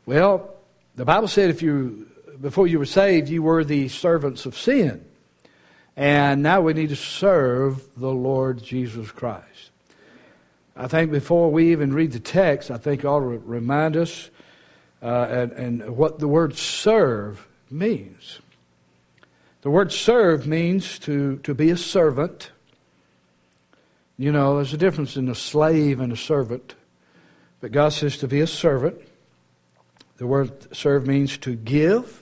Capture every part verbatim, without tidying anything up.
Well, the Bible said if you, before you were saved, you were the servants of sin. And now we need to serve the Lord Jesus Christ. I think before we even read the text, I think it ought to remind us uh, and, and what the word serve means. The word serve means to, to be a servant. You know, there's a difference in a slave and a servant. But God says to be a servant. The word serve means to give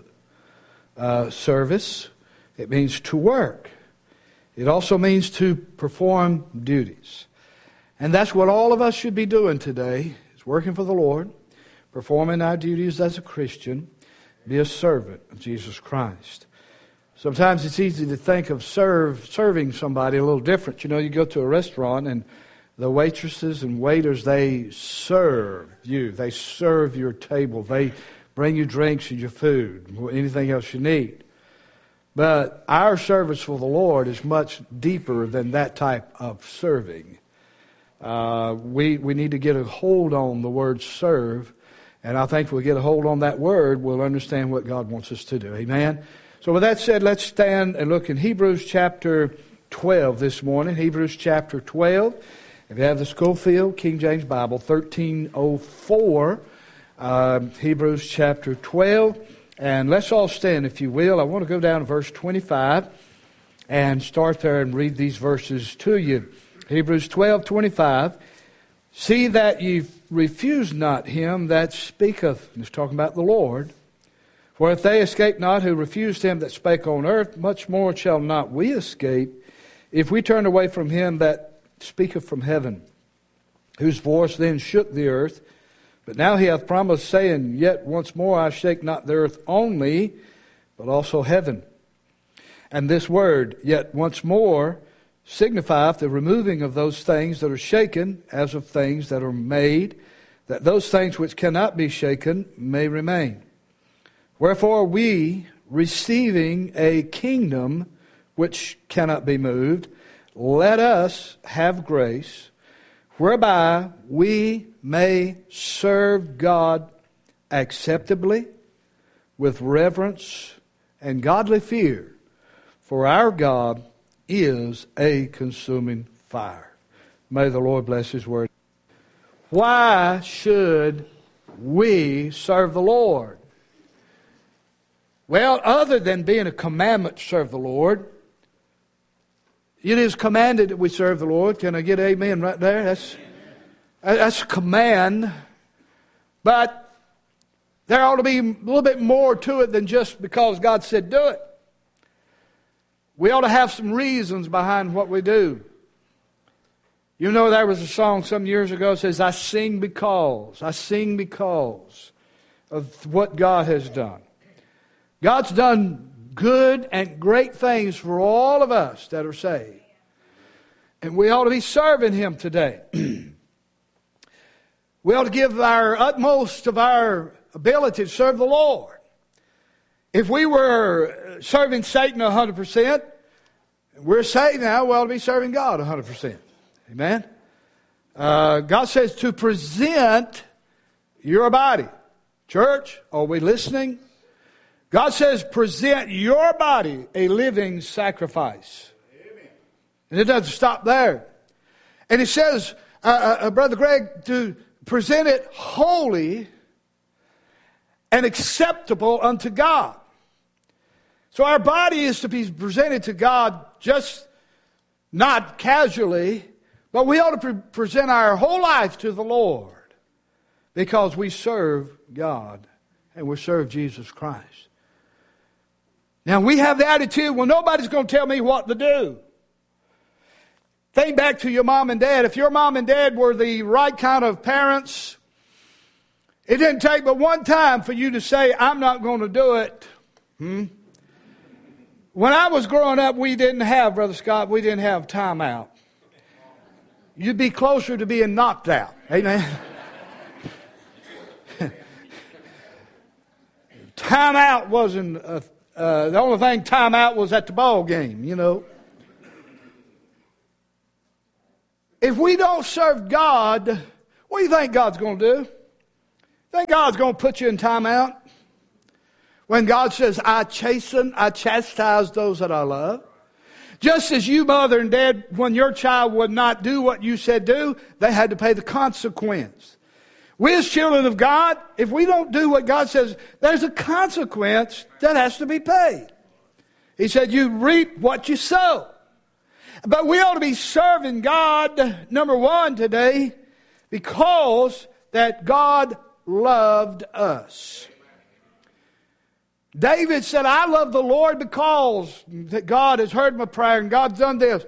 uh, service. It means to work. It also means to perform duties. And that's what all of us should be doing today, is working for the Lord, performing our duties as a Christian, be a servant of Jesus Christ. Sometimes it's easy to think of serve serving somebody a little different. You know, you go to a restaurant and the waitresses and waiters, they serve you. They serve your table. They bring you drinks and your food, anything else you need. But our service for the Lord is much deeper than that type of serving. Uh, we we need to get a hold on the word serve. And I think if we get a hold on that word, we'll understand what God wants us to do. Amen? So with that said, let's stand and look in Hebrews chapter twelve this morning. Hebrews chapter twelve. If you have the Schofield King James Bible, thirteen oh four, uh, Hebrews chapter twelve. And let's all stand, if you will. I want to go down to verse twenty-five and start there and read these verses to you. Hebrews twelve twenty-five. See that ye refuse not him that speaketh. And it's talking about the Lord. For if they escape not who refused him that spake on earth, much more shall not we escape if we turn away from him that speaketh from heaven, whose voice then shook the earth. But now he hath promised, saying, Yet once more I shake not the earth only, but also heaven. And this word, yet once more, signifieth the removing of those things that are shaken, as of things that are made, that those things which cannot be shaken may remain. Wherefore we, receiving a kingdom which cannot be moved, let us have grace, whereby we may serve God acceptably, with reverence and godly fear, for our God is a consuming fire. May the Lord bless His word. Why should we serve the Lord? Well, other than being a commandment to serve the Lord, it is commanded that we serve the Lord. Can I get amen right there? That's, that's a command. But there ought to be a little bit more to it than just because God said do it. We ought to have some reasons behind what we do. You know, there was a song some years ago that says, I sing because, I sing because of what God has done. God's done good and great things for all of us that are saved. And we ought to be serving Him today. We ought to give our utmost of our ability to serve the Lord. If we were serving Satan one hundred percent, we're saved now, we ought to be serving God one hundred percent. Amen? Uh, God says to present your body. Church, are we listening? God says present your body a living sacrifice. Amen. And it doesn't stop there. And it says, uh, uh, Brother Greg, to present it holy and acceptable unto God. So our body is to be presented to God just not casually, but we ought to pre- present our whole life to the Lord because we serve God and we serve Jesus Christ. Now we have the attitude, well, nobody's going to tell me what to do. Think back to your mom and dad. If your mom and dad were the right kind of parents, it didn't take but one time for you to say, I'm not going to do it. Hmm? When I was growing up, we didn't have, Brother Scott, we didn't have time out. You'd be closer to being knocked out. Amen. Time out wasn't, uh, uh, the only thing time out was at the ball game, you know. If we don't serve God, what do you think God's going to do? Think God's going to put you in timeout? When God says, I chasten, I chastise those that I love. Just as you, mother and dad, when your child would not do what you said do, they had to pay the consequence. We as children of God, if we don't do what God says, there's a consequence that has to be paid. He said, you reap what you sow. But we ought to be serving God, number one today, because that God loved us. David said, I love the Lord because that God has heard my prayer and God's done this.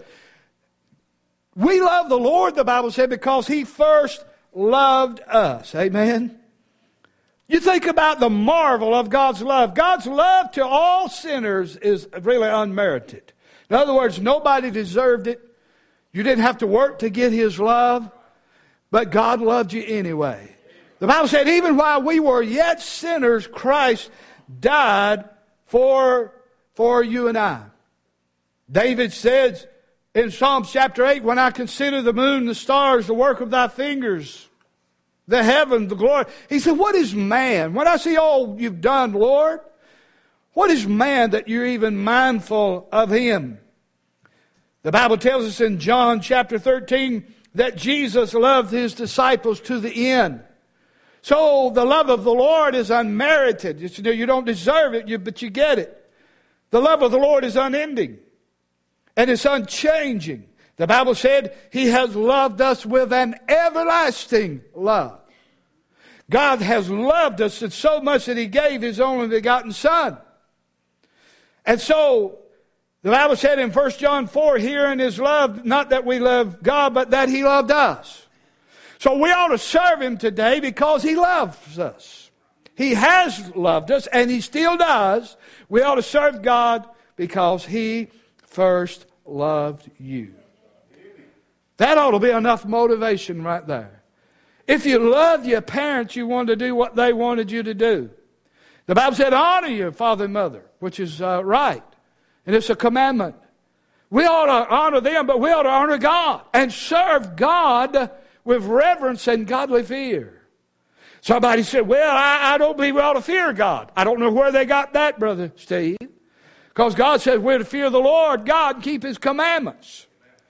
We love the Lord, the Bible said, because He first loved us. Amen. You think about the marvel of God's love. God's love to all sinners is really unmerited. In other words, nobody deserved it. You didn't have to work to get His love, but God loved you anyway. The Bible said, even while we were yet sinners, Christ died for, for you and I. David says in Psalms chapter eight, when I consider the moon, the stars, the work of thy fingers, the heaven, the glory. He said, what is man? When I see all you've done, Lord, what is man that you're even mindful of him? The Bible tells us in John chapter thirteen that Jesus loved His disciples to the end. So the love of the Lord is unmerited. It's, you don't deserve it, but you get it. The love of the Lord is unending. And it's unchanging. The Bible said He has loved us with an everlasting love. God has loved us so much that He gave His only begotten Son. And so the Bible said in First John four, herein is love, not that we love God, but that He loved us. So we ought to serve Him today because He loves us. He has loved us and He still does. We ought to serve God because He first loved you. That ought to be enough motivation right there. If you love your parents, you want to do what they wanted you to do. The Bible said, honor your father and mother, which is uh, right. And it's a commandment. We ought to honor them, but we ought to honor God and serve God with reverence and godly fear. Somebody said, well, I, I don't believe we ought to fear God. I don't know where they got that, Brother Steve. Because God says we're to fear the Lord God and keep His commandments.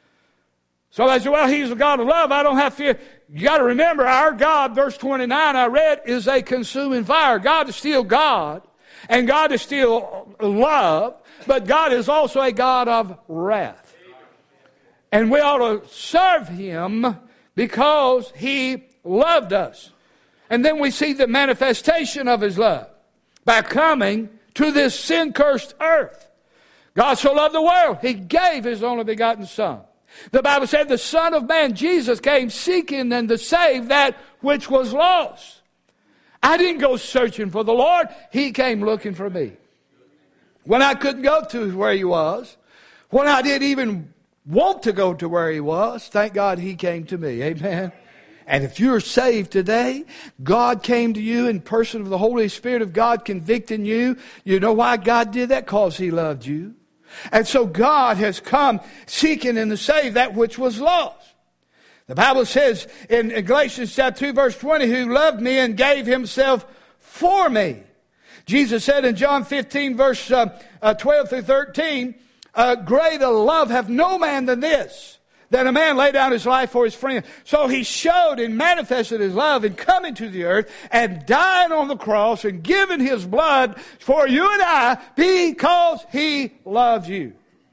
So they said, well, He's a God of love. I don't have fear. You got to remember, our God, verse twenty-nine I read, is a consuming fire. God is still God. And God is still love. But God is also a God of wrath. And we ought to serve Him because He loved us. And then we see the manifestation of His love by coming to this sin-cursed earth. God so loved the world, He gave His only begotten Son. The Bible said the Son of Man, Jesus, came seeking and to save that which was lost. I didn't go searching for the Lord. He came looking for me. When I couldn't go to where He was, when I didn't even want to go to where He was, thank God He came to me. Amen. And if you're saved today, God came to you in person of the Holy Spirit of God convicting you. You know why God did that? Because He loved you. And so God has come seeking and to save that which was lost. The Bible says in Galatians chapter two verse twenty, who loved me and gave Himself for me. Jesus said in John fifteen verse uh, uh, twelve through thirteen, uh, greater love hath no man than this, that a man lay down his life for his friend. So He showed and manifested His love in coming to the earth and dying on the cross and giving His blood for you and I because He loves you.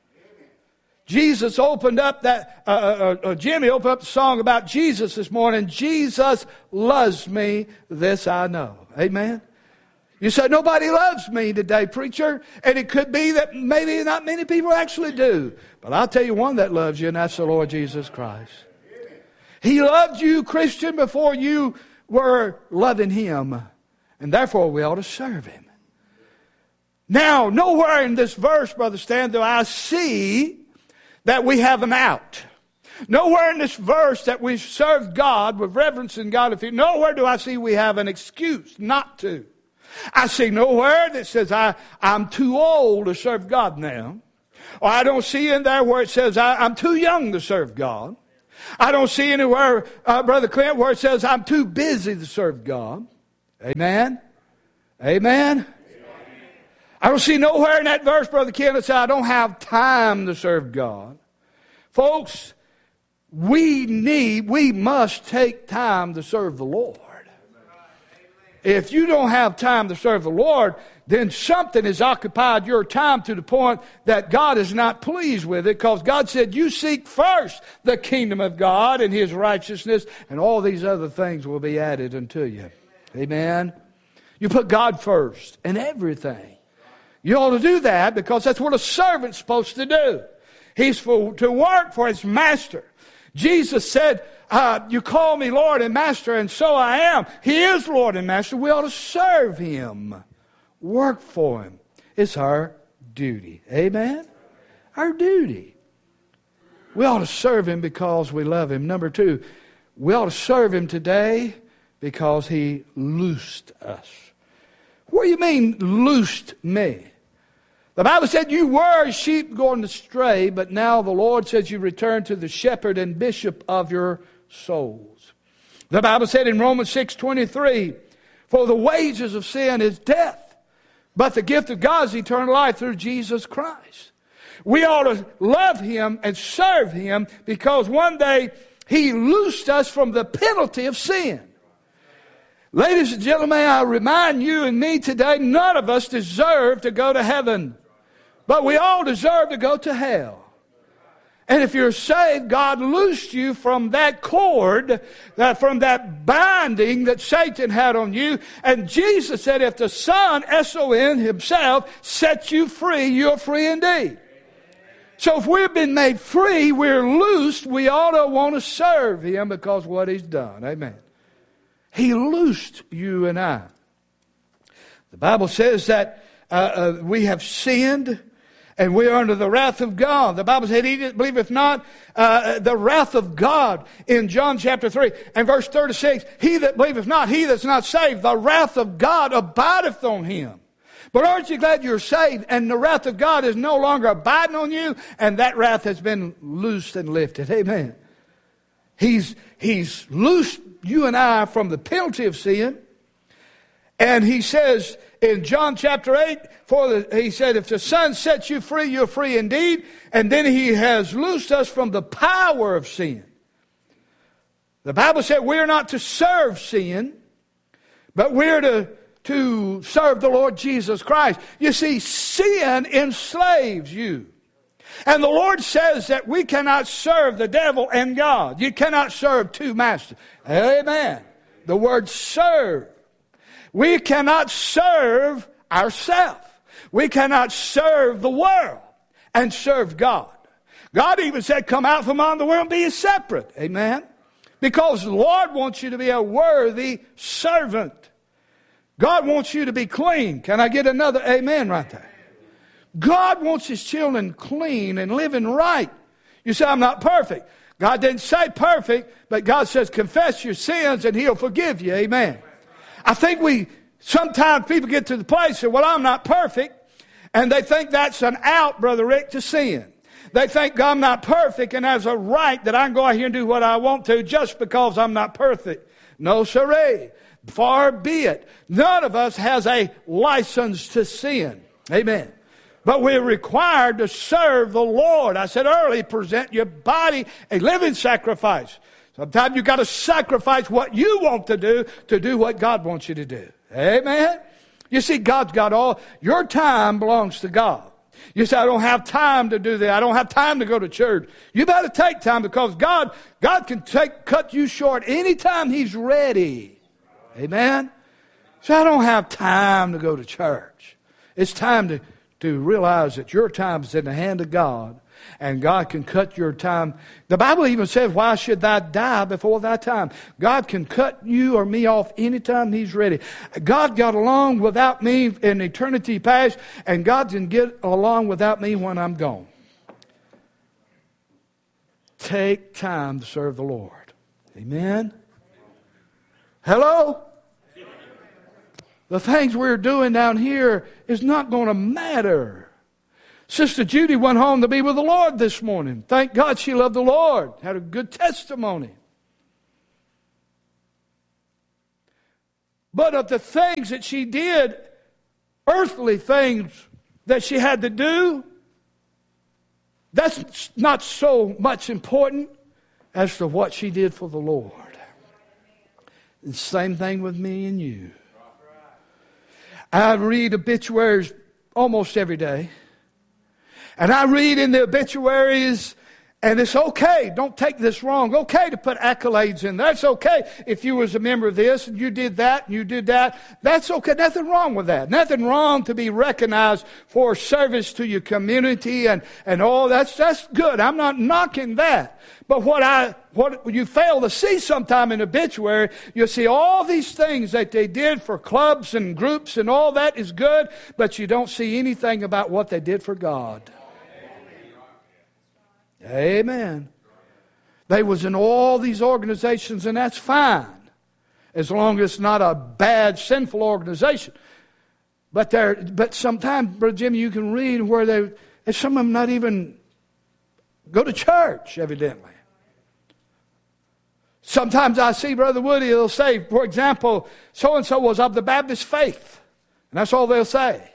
Jesus opened up that, uh, uh, uh, Jimmy opened up the song about Jesus this morning. Jesus loves me, this I know. Amen. You said, nobody loves me today, preacher. And it could be that maybe not many people actually do. But I'll tell you one that loves you, and that's the Lord Jesus Christ. He loved you, Christian, before you were loving Him. And therefore we ought to serve Him. Now, nowhere in this verse, Brother Stan, do I see that we have an out. Nowhere in this verse that we serve God with reverence and God. Nowhere do I see we have an excuse not to. I see nowhere that says I, I'm too old to serve God now. Or I don't see in there where it says I, I'm too young to serve God. I don't see anywhere, uh, Brother Clint, where it says I'm too busy to serve God. Amen? Amen? I don't see nowhere in that verse, Brother Ken, that says I don't have time to serve God. Folks, we need, we must take time to serve the Lord. If you don't have time to serve the Lord, then something has occupied your time to the point that God is not pleased with it, because God said, you seek first the kingdom of God and His righteousness, and all these other things will be added unto you. Amen? You put God first in everything. You ought to do that, because that's what a servant's supposed to do. He's for, to work for his master. Jesus said, uh, you call me Lord and Master, and so I am. He is Lord and Master. We ought to serve Him. Work for Him. It's our duty. Amen? Our duty. We ought to serve Him because we love Him. Number two, we ought to serve Him today because He loosed us. What do you mean, loosed me? The Bible said you were sheep going astray, but now the Lord says you return to the shepherd and bishop of your souls. The Bible said in Romans six twenty-three, for the wages of sin is death, but the gift of God is eternal life through Jesus Christ. We ought to love Him and serve Him because one day He loosed us from the penalty of sin. Ladies and gentlemen, I remind you and me today, none of us deserve to go to heaven. But we all deserve to go to hell. And if you're saved, God loosed you from that cord, that from that binding that Satan had on you. And Jesus said, if the Son, S O N, Himself, sets you free, you're free indeed. So if we've been made free, we're loosed, we ought to want to serve Him because of what He's done. Amen. He loosed you and I. The Bible says that uh, uh, we have sinned and we are under the wrath of God. The Bible said, he that believeth not, uh, the wrath of God in John chapter three and verse thirty-six. He that believeth not, he that's not saved, the wrath of God abideth on him. But aren't you glad you're saved and the wrath of God is no longer abiding on you, and that wrath has been loosed and lifted? Amen. He's, he's loosed you and I from the penalty of sin. And He says in John chapter eight, for the, He said, if the Son sets you free, you're free indeed. And then He has loosed us from the power of sin. The Bible said we're not to serve sin, but we're to, to serve the Lord Jesus Christ. You see, sin enslaves you. And the Lord says that we cannot serve the devil and God. You cannot serve two masters. Amen. The word serve. We cannot serve ourselves. We cannot serve the world and serve God. God even said, come out from among the world and be separate. Amen. Because the Lord wants you to be a worthy servant. God wants you to be clean. Can I get another amen right there? God wants His children clean and living right. You say, I'm not perfect. God didn't say perfect, but God says confess your sins and He'll forgive you. Amen. I think we, sometimes people get to the place where, well, I'm not perfect. And they think that's an out, Brother Rick, to sin. They think I'm not perfect and has a right that I can go out here and do what I want to just because I'm not perfect. No, sirree. Far be it. None of us has a license to sin. Amen. But we're required to serve the Lord. I said earlier, present your body a living sacrifice. Sometimes you've got to sacrifice what you want to do to do what God wants you to do. Amen? You see, God's got all, your time belongs to God. You say, I don't have time to do that. I don't have time to go to church. You better take time, because God, God can take, cut you short anytime He's ready. Amen? So I don't have time to go to church. It's time to to realize that your time is in the hand of God, and God can cut your time. The Bible even says, why should thou die before thy time? God can cut you or me off anytime He's ready. God got along without me in eternity past, and God can get along without me when I'm gone. Take time to serve the Lord. Amen? Hello? The things we're doing down here is not going to matter. Sister Judy went home to be with the Lord this morning. Thank God she loved the Lord. Had a good testimony. But of the things that she did, earthly things that she had to do, that's not so much important as to what she did for the Lord. The same thing with me and you. I read obituaries almost every day. And I read in the obituaries, and it's okay, don't take this wrong, okay to put accolades in. That's okay if you was a member of this and you did that and you did that. That's okay, nothing wrong with that. Nothing wrong to be recognized for service to your community and, and all. That's, that's good. I'm not knocking that. But what I what you fail to see sometime in obituary, you'll see all these things that they did for clubs and groups and all that is good, but you don't see anything about what they did for God. Amen. They was in all these organizations, and that's fine, as long as it's not a bad, sinful organization. But there, but sometimes, Brother Jimmy, you can read where they, and some of them not even go to church, evidently. Sometimes I see Brother Woody, he'll say, for example, so-and-so was of the Baptist faith. And that's all they'll say.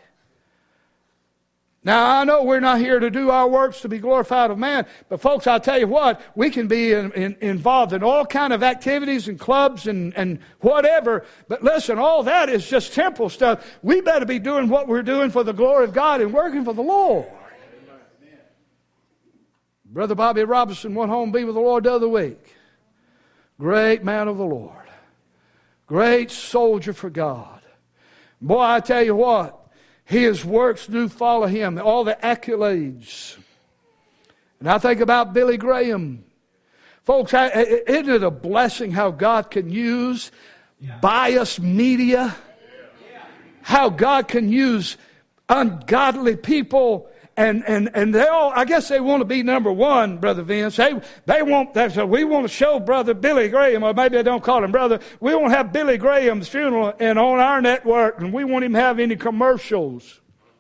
Now, I know we're not here to do our works to be glorified of man, but folks, I'll tell you what, we can be in, in, involved in all kind of activities and clubs and, and whatever, but listen, all that is just temporal stuff. We better be doing what we're doing for the glory of God and working for the Lord. Amen. Brother Bobby Robinson went home to be with the Lord the other week. Great man of the Lord. Great soldier for God. Boy, I tell you what, his works do follow him, all the accolades. And I think about Billy Graham. Folks, isn't it a blessing how God can use biased media? How God can use ungodly people. And, and, and they all, I guess they want to be number one, Brother Vince. They, they want that. So we want to show Brother Billy Graham, or maybe I don't call him brother. We want to have Billy Graham's funeral and on our network, and we won't even have any commercials.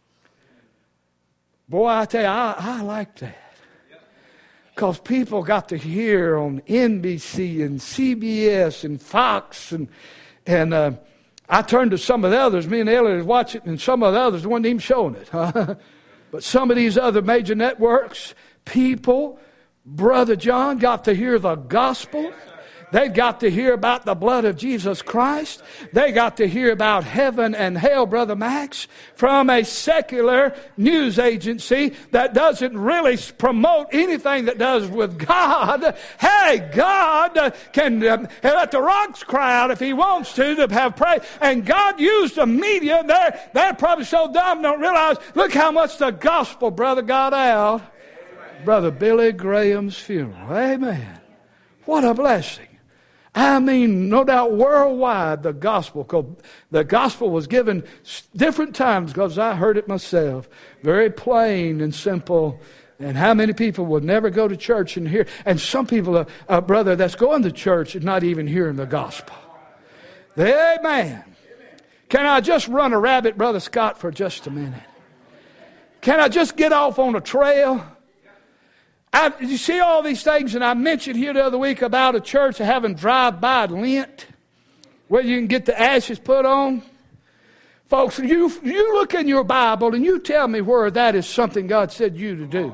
Boy, I tell you, I, I like that. Because people got to hear on N B C and C B S and Fox. And, and uh, I turned to some of the others. Me and Elliot was watching, and some of the others weren't even showing it. But some of these other major networks, people, Brother John, got to hear the gospel. They got to hear about the blood of Jesus Christ. They got to hear about heaven and hell, Brother Max, from a secular news agency that doesn't really promote anything that does with God. Hey, God can um, let the rocks cry out if He wants to, to have praise. And God used the media. They're, they're probably so dumb, don't realize, look how much the gospel, brother, got out. Amen. Brother Billy Graham's funeral. Amen. What a blessing. I mean, no doubt worldwide, the gospel, cause the gospel was given different times because I heard it myself. Very plain and simple. And how many people would never go to church and hear? And some people, uh, uh, brother, that's going to church is not even hearing the gospel. Amen. Can I just run a rabbit, Brother Scott, for just a minute? Can I just get off on a trail? I, you see all these things, and I mentioned here the other week about a church having drive-by Lent, where you can get the ashes put on. Folks, you, you look in your Bible and you tell me where that is something God said you to do.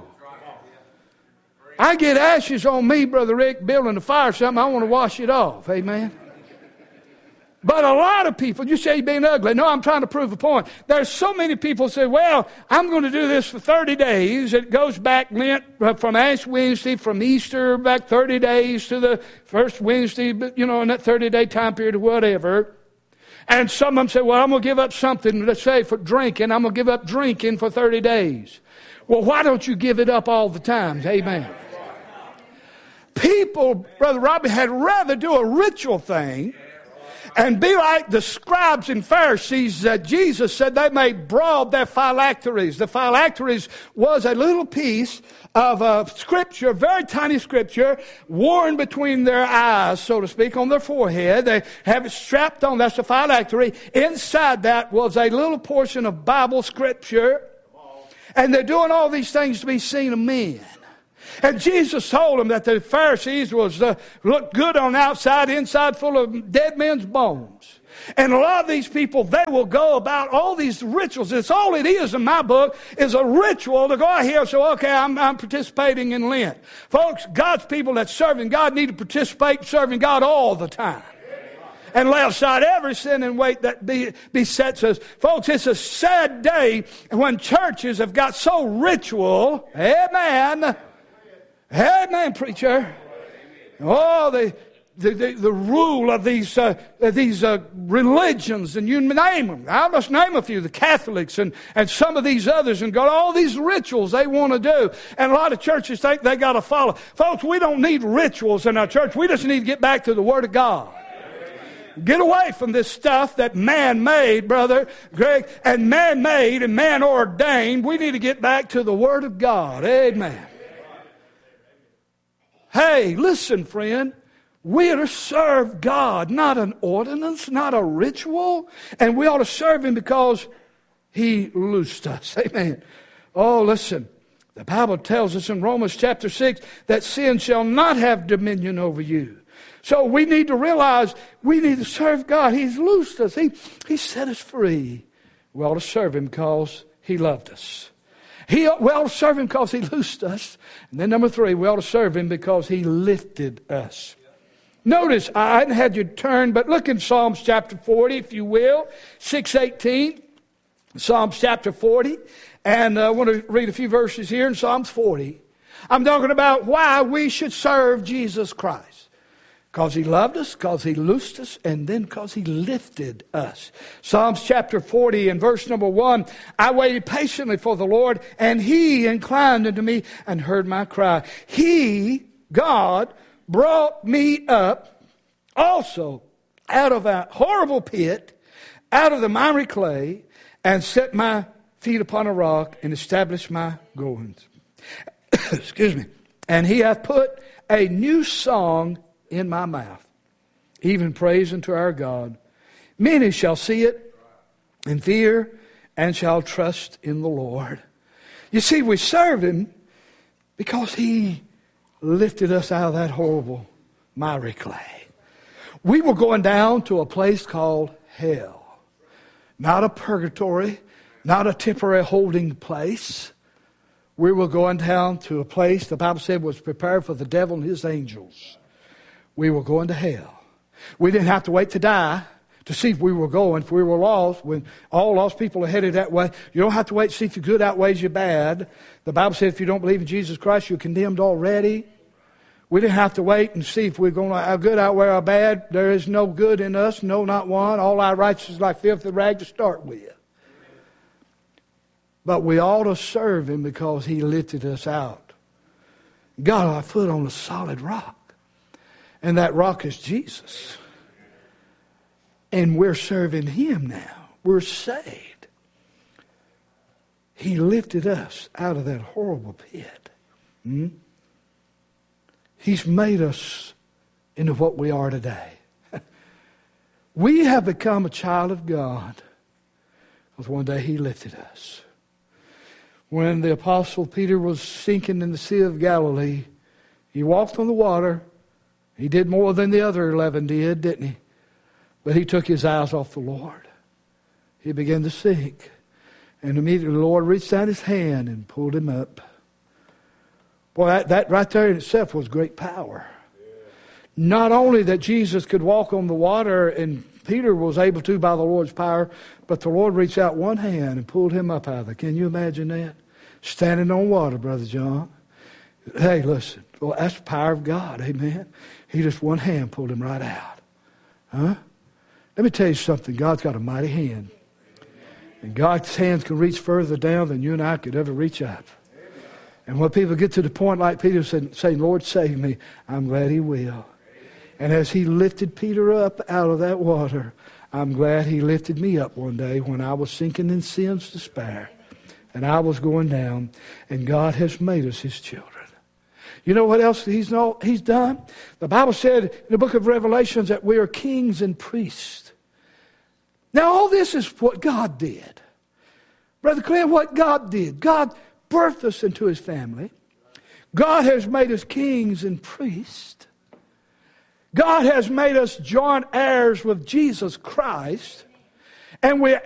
I get ashes on me, Brother Rick, building a fire or something, I want to wash it off. Amen. But a lot of people, you say you're being ugly. No, I'm trying to prove a point. There's so many people say, well, I'm going to do this for thirty days. It goes back Lent from Ash Wednesday, from Easter, back thirty days to the first Wednesday, you know, in that thirty-day time period or whatever. And some of them say, well, I'm going to give up something, let's say, for drinking. I'm going to give up drinking for thirty days. Well, why don't you give it up all the time? Amen. People, Brother Robbie, had rather do a ritual thing and be like the scribes and Pharisees that Jesus said they made broad their phylacteries. The phylacteries was a little piece of uh, scripture, very tiny scripture, worn between their eyes, so to speak, on their forehead. They have it strapped on. That's the phylactery. Inside that was a little portion of Bible scripture. And they're doing all these things to be seen of men. And Jesus told them that the Pharisees was uh, looked good on the outside, inside full of dead men's bones. And a lot of these people, they will go about all these rituals. It's all it is in my book, is a ritual to go out here and say, okay, I'm, I'm participating in Lent. Folks, God's people that's serving God need to participate in serving God all the time. And lay aside every sin and weight that be, besets us. Folks, it's a sad day when churches have got so ritual. Amen. Amen, preacher. Oh, the the, the, the rule of these uh, these uh, religions, and you name them. I'll just name a few: the Catholics and and some of these others, and got all these rituals they want to do. And a lot of churches think they got to follow. Folks, we don't need rituals in our church. We just need to get back to the Word of God. Get away from this stuff that man made, brother Greg, and man made and man ordained. We need to get back to the Word of God. Amen. Hey, listen, friend. We are to serve God, not an ordinance, not a ritual. And we ought to serve Him because He loosed us. Amen. Oh, listen. The Bible tells us in Romans chapter six that sin shall not have dominion over you. So we need to realize we need to serve God. He's loosed us. He, he set us free. We ought to serve Him because He loved us. He, we ought to serve Him because He loosed us. And then number three, we ought to serve Him because He lifted us. Notice, I hadn't had you turn, but look in Psalms chapter forty, if you will, six eighteen. Psalms chapter forty. And I want to read a few verses here in Psalms forty. I'm talking about why we should serve Jesus Christ. Because He loved us, because He loosed us, and then because He lifted us. Psalms chapter forty and verse number one. I waited patiently for the Lord, and He inclined unto me and heard my cry. He, God, brought me up also out of a horrible pit, out of the miry clay, and set my feet upon a rock, and established my goings. Excuse me. And He hath put a new song in my mouth, even praise unto our God. Many shall see it and fear, and shall trust in the Lord. You see, we serve Him because He lifted us out of that horrible miry clay. We were going down to a place called hell. Not a purgatory, not a temporary holding place. We were going down to a place the Bible said was prepared for the devil and his angels. We were going to hell. We didn't have to wait to die to see if we were going. If we were lost, when all lost people are headed that way, you don't have to wait to see if your good outweighs your bad. The Bible says if you don't believe in Jesus Christ, you're condemned already. We didn't have to wait and see if we're going to, our good outweigh our bad. There is no good in us, no, not one. All our righteousness is like filthy rag to start with. But we ought to serve Him because He lifted us out. Got our foot on a solid rock. And that rock is Jesus. And we're serving Him now. We're saved. He lifted us out of that horrible pit. Hmm? He's made us into what we are today. We have become a child of God because one day He lifted us. When the Apostle Peter was sinking in the Sea of Galilee, he walked on the water. He did more than the other eleven did, didn't he? But he took his eyes off the Lord. He began to sink. And immediately the Lord reached out His hand and pulled him up. Boy, that, that right there in itself was great power. Yeah. Not only that Jesus could walk on the water and Peter was able to by the Lord's power, but the Lord reached out one hand and pulled him up out of it. Can you imagine that? Standing on water, Brother John. Hey, listen. Well, that's the power of God. Amen. He just one hand pulled him right out. Huh? Let me tell you something. God's got a mighty hand. And God's hands can reach further down than you and I could ever reach up. And when people get to the point like Peter said, saying, Lord, save me, I'm glad He will. And as He lifted Peter up out of that water, I'm glad He lifted me up one day when I was sinking in sin's despair. And I was going down. And God has made us His children. You know what else He's, not, he's done? The Bible said in the book of Revelations that we are kings and priests. Now all this is what God did. Brother Clint, what God did. God birthed us into His family. God has made us kings and priests. God has made us joint heirs with Jesus Christ, and we